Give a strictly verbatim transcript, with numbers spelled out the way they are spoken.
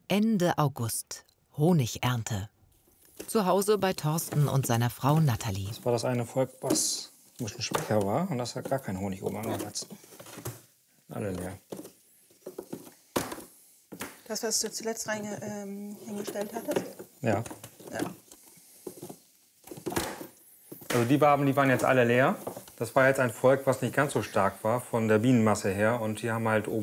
Ende August. Honigernte. Zu Hause bei Thorsten und seiner Frau Nathalie. Das war das eine Volk, was ein bisschen schwächer war. Und das hat gar keinen Honig oben angewachsen. Alle leer. Das, was du zuletzt reingestellt ähm, hattest? Ja. Ja. Also die Waben, die waren jetzt alle leer. Das war jetzt ein Volk, was nicht ganz so stark war von der Bienenmasse her. Und die haben halt oben